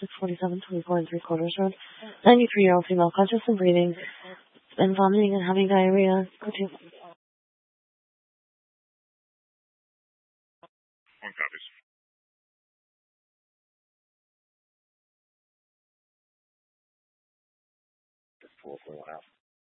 647 24 and 3/4 Road. 93-year-old female, conscious and breathing, and vomiting and having diarrhea. Go to. One copies. 4 4 1 out.